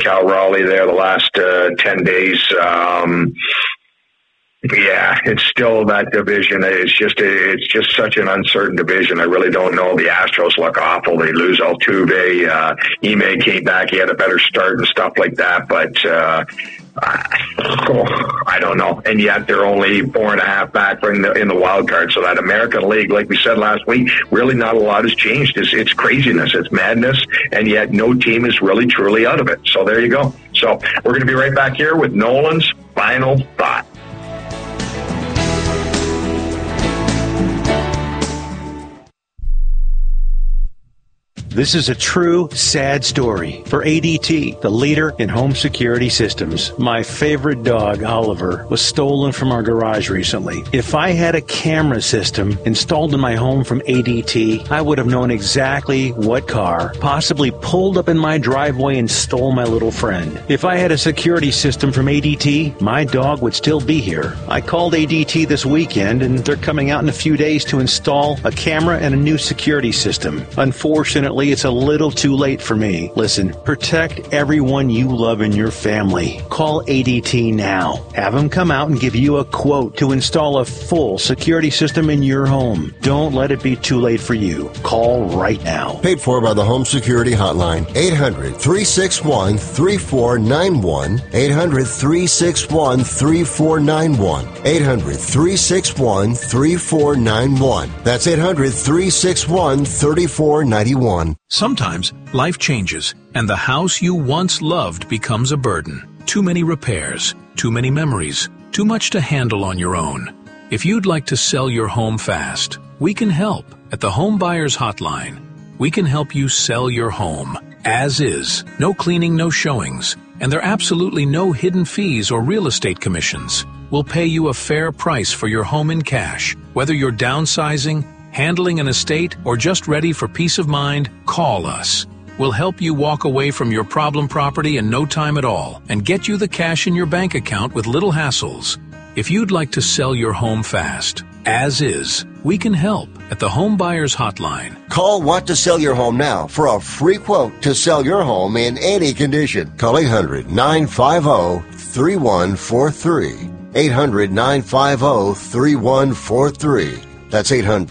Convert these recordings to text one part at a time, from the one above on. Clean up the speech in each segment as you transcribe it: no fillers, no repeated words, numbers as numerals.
Cal Raleigh there the last 10 days. Yeah, it's still that division. It's just such an uncertain division. I really don't know. The Astros look awful. They lose Altuve. Ime came back. He had a better start and stuff like that. But I don't know. And yet they're only 4.5 back in the wild card. So that American League, like we said last week, really not a lot has changed. It's craziness. It's madness. And yet no team is really truly out of it. So there you go. So we're going to be right back here with Nolan's final thought. This is a true, sad story for ADT, the leader in home security systems. My favorite dog, Oliver, was stolen from our garage recently. If I had a camera system installed in my home from ADT, I would have known exactly what car possibly pulled up in my driveway and stole my little friend. If I had a security system from ADT, my dog would still be here. I called ADT this weekend, and they're coming out in a few days to install a camera and a new security system. Unfortunately, it's a little too late for me. Listen, protect everyone you love in your family. Call ADT now. Have them come out and give you a quote to install a full security system in your home. Don't let it be too late for you. Call right now. Paid for by the Home Security Hotline. 800-361-3491. 800-361-3491. 800-361-3491. That's 800-361-3491. Sometimes life changes, and the house you once loved becomes a burden. Too many repairs, too many memories, too much to handle on your own. If you'd like to sell your home fast, we can help at the Home Buyers Hotline. We can help you sell your home as is, no cleaning, no showings, and there are absolutely no hidden fees or real estate commissions. We'll pay you a fair price for your home in cash, whether you're downsizing, handling an estate, or just ready for peace of mind. Call us. We'll help you walk away from your problem property in no time at all and get you the cash in your bank account with little hassles. If you'd like to sell your home fast, as is, we can help at the Home Buyers Hotline. Call Want to Sell Your Home now for a free quote to sell your home in any condition. Call 800-950-3143. 800-950-3143. That's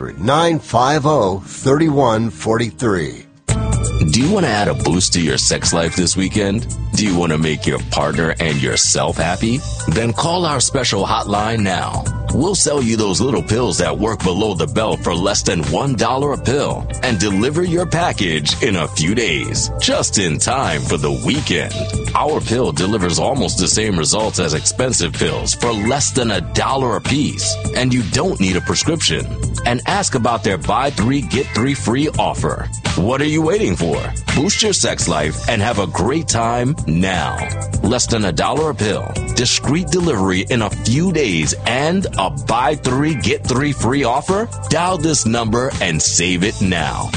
800-950-3143. Do you want to add a boost to your sex life this weekend? Do you want to make your partner and yourself happy? Then call our special hotline now. We'll sell you those little pills that work below the belt for less than $1 a pill and deliver your package in a few days, just in time for the weekend. Our pill delivers almost the same results as expensive pills for less than $1 a piece, and you don't need a prescription. And ask about their buy 3, get 3 free offer. What are you waiting for? Boost your sex life and have a great time now. Less than $1 a pill, discreet delivery in a few days, and a buy 3, get 3 free offer? Dial this number and save it now.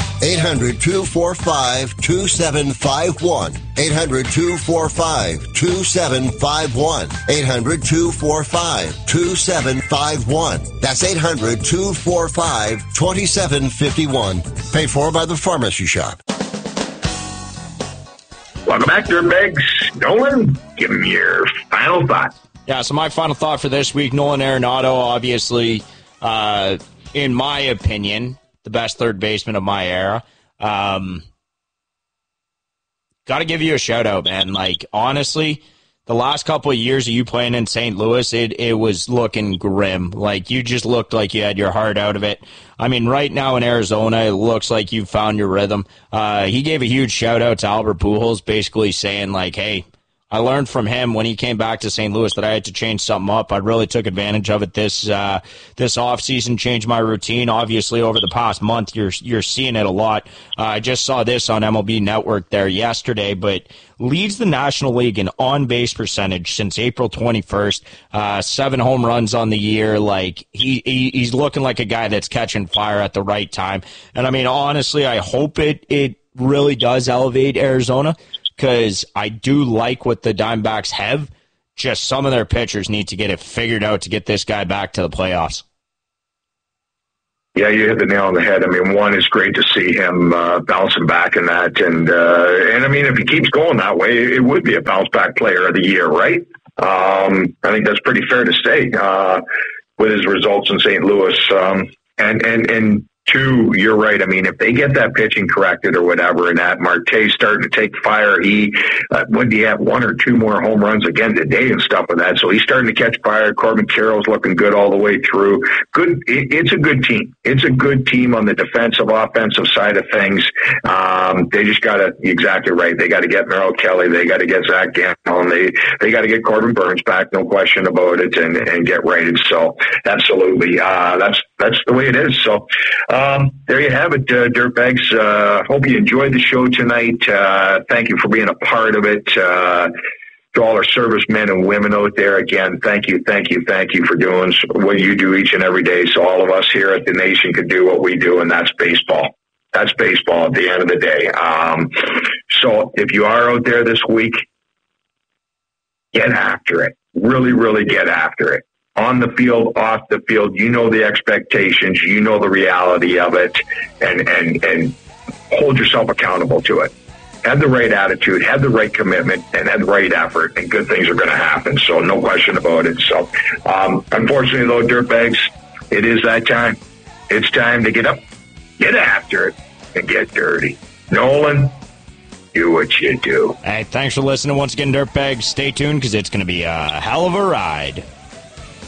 800-245-2751. 800-245-2751. 800-245-2751. That's 800-245-2751. Paid for by the Pharmacy Shop. Welcome back, Dirtbags. Nolan, give him your final thought. Yeah, so my final thought for this week, Nolan Arenado, obviously, in my opinion, the best third baseman of my era. Got to give you a shout-out, man. Like, honestly, the last couple of years of you playing in St. Louis, it was looking grim. Like, you just looked like you had your heart out of it. I mean, right now in Arizona, it looks like you've found your rhythm. He gave a huge shout-out to Albert Pujols, basically saying, like, hey, I learned from him when he came back to St. Louis that I had to change something up. I really took advantage of it this offseason, changed my routine. Obviously, over the past month, you're seeing it a lot. I just saw this on MLB Network there yesterday, but leads the National League in on-base percentage since April 21st. 7 home runs on the year. Like, he's looking like a guy that's catching fire at the right time. And, I mean, honestly, I hope it really does elevate Arizona, because I do like what the Diamondbacks have. Just some of their pitchers need to get it figured out to get this guy back to the playoffs. Yeah, you hit the nail on the head. I mean, one, is great to see him bouncing back in that. And I mean, if he keeps going that way, it would be a bounce-back player of the year, right? I think that's pretty fair to say with his results in St. Louis. And two, you're right. I mean, if they get that pitching corrected or whatever, and that Marte's starting to take fire, he would he have 1 or 2 more home runs again today and stuff like that. So he's starting to catch fire. Corbin Carroll's looking good all the way through. Good. It's a good team. It's a good team on the defensive, offensive side of things. They just got to, exactly right. They got to get Merrill Kelly. They got to get Zach Gallen. They got to get Corbin Burns back. No question about it, and get righted. So absolutely, that's the way it is. So. There you have it, Dirtbags. Hope you enjoyed the show tonight. Thank you for being a part of it. To all our servicemen and women out there, again, thank you for doing what you do each and every day, so all of us here at the Nation can do what we do, and that's baseball. That's baseball at the end of the day. So if you are out there this week, get after it. Really, really get after it. On the field, off the field, you know the expectations, you know the reality of it, and hold yourself accountable to it. Have the right attitude, have the right commitment, and have the right effort, and good things are going to happen. So no question about it. So unfortunately, though, Dirtbags, it is that time. It's time to get up, get after it, and get dirty. Nolan, do what you do. Hey, thanks for listening once again, Dirtbags. Stay tuned because it's going to be a hell of a ride.